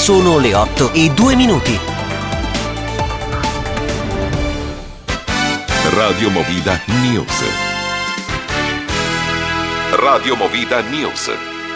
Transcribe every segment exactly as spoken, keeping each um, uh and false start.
Sono le otto e due minuti. Radio Movida News. Radio Movida News.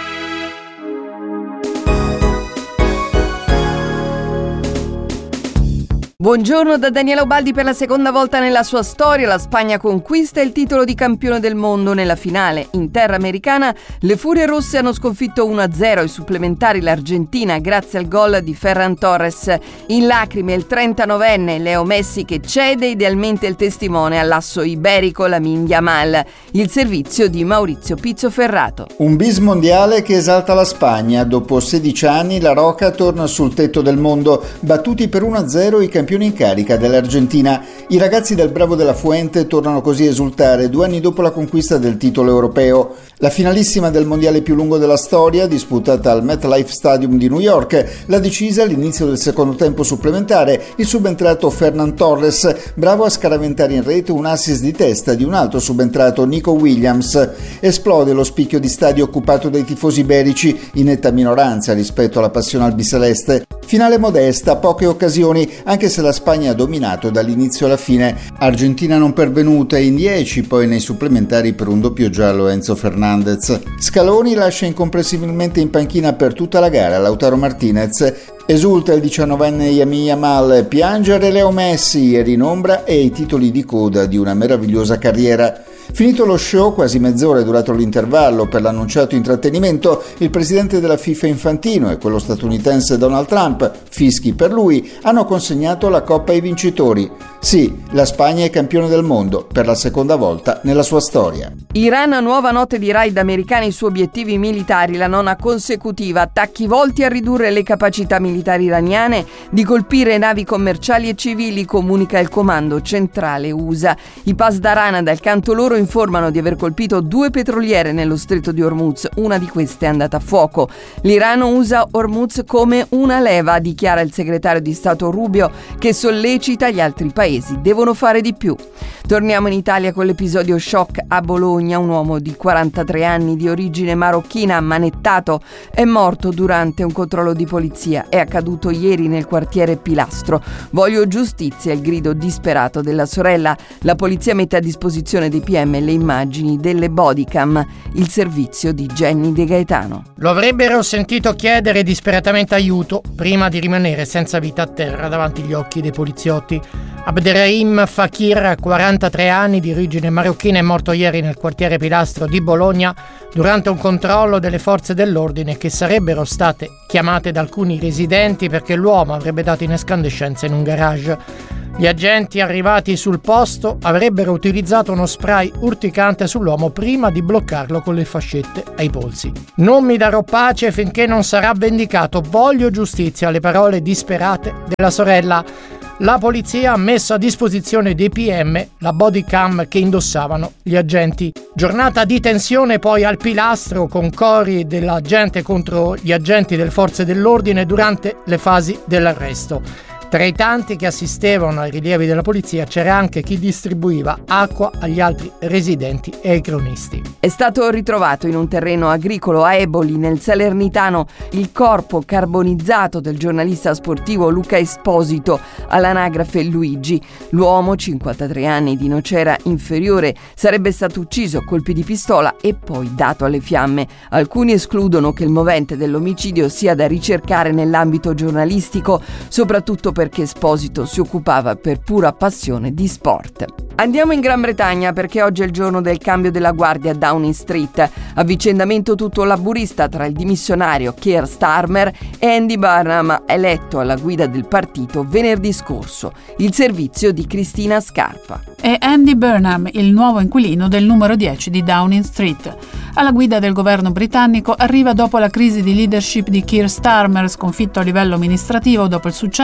Buongiorno da Daniela Ubaldi. Per la seconda volta nella sua storia la Spagna conquista il titolo di campione del mondo. Nella finale in terra americana le Furie Rosse hanno sconfitto uno a zero ai supplementari l'Argentina grazie al gol di Ferran Torres. In lacrime il trentanovenne Leo Messi che cede idealmente il testimone all'asso iberico Lamine Yamal. Il servizio di Maurizio Pizzoferrato. Un bis mondiale che esalta la Spagna. Dopo sedici anni la Roca torna sul tetto del mondo, battuti per uno a zero i campioni in carica dell'Argentina. I ragazzi del Bravo della Fuente tornano così a esultare due anni dopo la conquista del titolo europeo. La finalissima del mondiale più lungo della storia, disputata al MetLife Stadium di New York, l'ha decisa all'inizio del secondo tempo supplementare il subentrato Ferran Torres, bravo a scaraventare in rete un assist di testa di un altro subentrato, Nico Williams. Esplode lo spicchio di stadio occupato dai tifosi iberici, in netta minoranza rispetto alla passione albiceleste. Finale modesta, poche occasioni, anche se la Spagna ha dominato dall'inizio alla fine. Argentina non pervenuta in dieci, poi nei supplementari per un doppio giallo Enzo Fernandez. Scaloni lascia incomprensibilmente in panchina per tutta la gara Lautaro Martinez. Esulta il diciannovenne Lamine Yamal, piangere Leo Messi, ieri in ombra e i titoli di coda di una meravigliosa carriera. Finito lo show, quasi mezz'ora è durato l'intervallo per l'annunciato intrattenimento, il presidente della FIFA Infantino e quello statunitense Donald Trump, fischi per lui, hanno consegnato la Coppa ai vincitori. Sì, la Spagna è campione del mondo per la seconda volta nella sua storia. Iran, nuova notte di raid americani su obiettivi militari, la nona consecutiva, attacchi volti a ridurre le capacità militari iraniane di colpire navi commerciali e civili, comunica il comando centrale U S A. I Pasdarana dal canto loro informano di aver colpito due petroliere nello stretto di Hormuz, una di queste è andata a fuoco. L'Iran usa Hormuz come una leva, dichiara il segretario di Stato Rubio, che sollecita gli altri paesi, devono fare di più. Torniamo in Italia con l'episodio shock a Bologna. Un uomo di quarantatré anni di origine marocchina, ammanettato, è morto durante un controllo di polizia. È accaduto ieri nel quartiere Pilastro. Voglio giustizia, il grido disperato della sorella. La polizia mette a disposizione dei P M le immagini delle bodycam, il servizio di Jenny De Gaetano. Lo avrebbero sentito chiedere disperatamente aiuto prima di rimanere senza vita a terra davanti agli occhi dei poliziotti. Abderrahim Fakir, quarantatré anni, di origine marocchina, è morto ieri nel quartiere Pilastro di Bologna durante un controllo delle forze dell'ordine che sarebbero state chiamate da alcuni residenti perché l'uomo avrebbe dato in escandescenza in un garage. Gli agenti arrivati sul posto avrebbero utilizzato uno spray urticante sull'uomo prima di bloccarlo con le fascette ai polsi. Non mi darò pace finché non sarà vendicato, voglio giustizia, le parole disperate della sorella. La polizia ha messo a disposizione dei P M la bodycam che indossavano gli agenti. Giornata di tensione poi al Pilastro con cori della gente contro gli agenti delle forze dell'ordine durante le fasi dell'arresto. Tra i tanti che assistevano ai rilievi della polizia c'era anche chi distribuiva acqua agli altri residenti e ai cronisti. È stato ritrovato in un terreno agricolo a Eboli, nel Salernitano, il corpo carbonizzato del giornalista sportivo Luca Esposito, all'anagrafe Luigi. L'uomo, cinquantatré anni, di Nocera Inferiore, sarebbe stato ucciso a colpi di pistola e poi dato alle fiamme. Alcuni escludono che il movente dell'omicidio sia da ricercare nell'ambito giornalistico, soprattutto per perché Esposito si occupava per pura passione di sport. Andiamo in Gran Bretagna perché oggi è il giorno del cambio della guardia a Downing Street. Avvicendamento tutto laburista tra il dimissionario Keir Starmer e Andy Burnham, eletto alla guida del partito venerdì scorso. Il servizio di Cristina Scarpa. È Andy Burnham, il nuovo inquilino del numero dieci di Downing Street. Alla guida del governo britannico arriva dopo la crisi di leadership di Keir Starmer, sconfitto a livello amministrativo dopo il successo nelle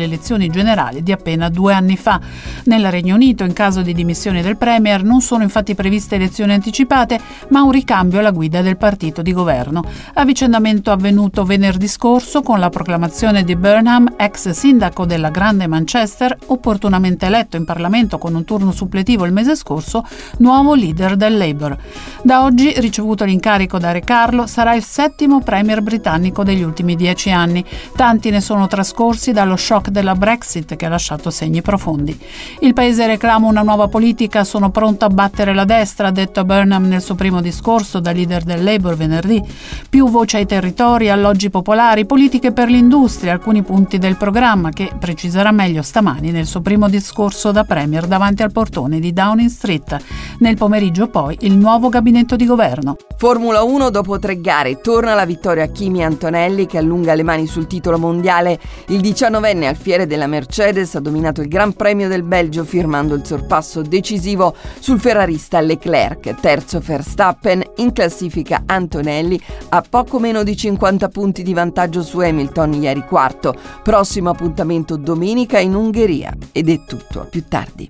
elezioni generali di appena due anni fa. Nel Regno Unito, in caso di dimissioni del Premier, non sono infatti previste elezioni anticipate, ma un ricambio alla guida del partito di governo. Avvicendamento avvenuto venerdì scorso con la proclamazione di Burnham, ex sindaco della Grande Manchester, opportunamente eletto in Parlamento con un turno suppletivo il mese scorso, nuovo leader del Labour. Da oggi, ricevuto l'incarico da Re Carlo, sarà il settimo premier britannico degli ultimi dieci anni. Tanti ne sono trascorsi dallo shock della Brexit che ha lasciato segni profondi. Il paese reclama una nuova politica, sono pronto a battere la destra, ha detto Burnham nel suo primo discorso da leader del Labour venerdì. Più voce ai territori, alloggi popolari, politiche per l'industria, alcuni punti del programma che preciserà meglio stamani nel suo primo discorso da premier davanti al portone di Downing Street. Nel pomeriggio poi il nuovo gabinetto di governo. Formula uno, dopo tre gare torna la vittoria a Kimi Antonelli che allunga le mani sul titolo mondiale. Il diciannovenne alfiere della Mercedes ha dominato il Gran Premio del Belgio firmando il sorpasso decisivo sul ferrarista Leclerc. Terzo Verstappen, in classifica Antonelli a poco meno di cinquanta punti di vantaggio su Hamilton, ieri quarto. Prossimo appuntamento domenica in Ungheria. Ed è tutto, a più tardi.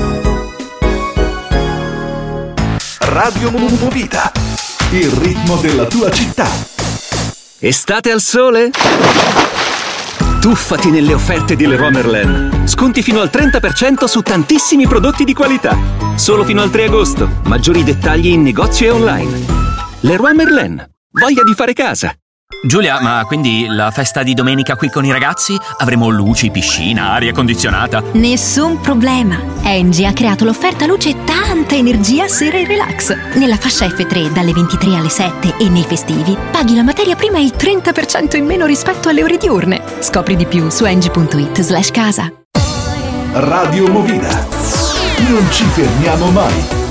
Radio Movida, il ritmo della tua città. Estate al sole? Tuffati nelle offerte di Leroy Merlin. Sconti fino al trenta per cento su tantissimi prodotti di qualità. Solo fino al tre agosto. Maggiori dettagli in negozio e online. Leroy Merlin. Voglia di fare casa. Giulia, ma quindi la festa di domenica qui con i ragazzi? Avremo luci, piscina, aria condizionata? Nessun problema. Engie ha creato l'offerta luce e tanta energia sera e relax. Nella fascia F tre dalle ventitré alle sette e nei festivi paghi la materia prima il trenta per cento in meno rispetto alle ore diurne. Scopri di più su engie punto it slash casa. Radio Movida. Non ci fermiamo mai.